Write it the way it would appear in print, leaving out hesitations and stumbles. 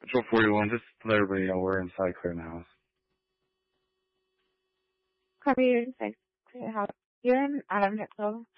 Patrol 41, just let everybody know we're inside clearing the house. Copy, you're inside clear house. You're in Adam Hicksville.